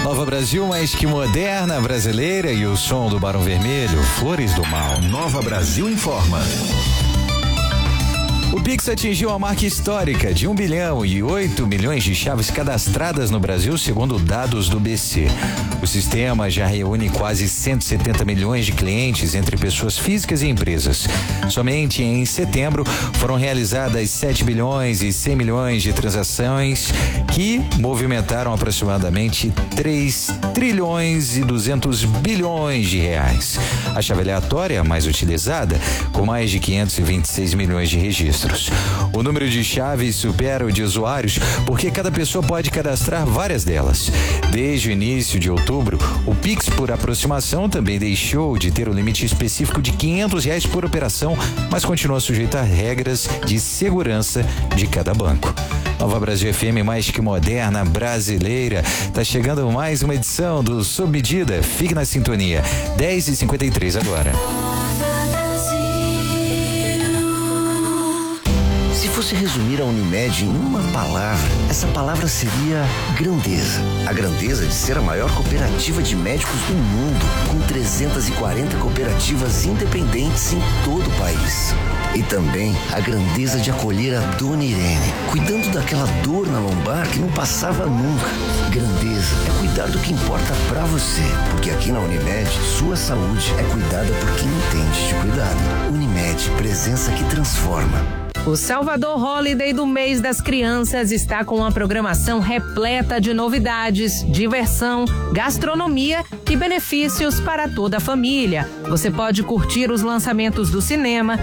Nova Brasil, mais que moderna, brasileira e o som do Barão Vermelho, Flores do Mal. Nova Brasil informa. O Pix atingiu a marca histórica de 1 bilhão e 8 milhões de chaves cadastradas no Brasil, segundo dados do BC. O sistema já reúne quase 170 milhões de clientes entre pessoas físicas e empresas. Somente em setembro foram realizadas 7 bilhões e 100 milhões de transações que movimentaram aproximadamente 3 trilhões e 200 bilhões de reais. A chave aleatória mais utilizada, com mais de 526 milhões de registros. O número de chaves supera o de usuários porque cada pessoa pode cadastrar várias delas. Desde o início de outubro, o Pix por aproximação também deixou de ter o limite específico de R$500 por operação, mas continua sujeito a regras de segurança de cada banco. Nova Brasil FM, mais que moderna, brasileira. Tá chegando mais uma edição do Sob Medida. Fique na sintonia. 10h53 agora. Se fosse resumir a Unimed em uma palavra, essa palavra seria grandeza. A grandeza de ser a maior cooperativa de médicos do mundo, com 340 cooperativas independentes em todo o país. E também a grandeza de acolher a Dona Irene, cuidando daquela dor na lombar que não passava nunca. Grandeza é cuidar do que importa pra você, porque aqui na Unimed, sua saúde é cuidada por quem entende de cuidado. Unimed, presença que transforma. O Salvador Holiday do mês das crianças está com uma programação repleta de novidades, diversão, gastronomia e benefícios para toda a família. Você pode curtir os lançamentos do cinema,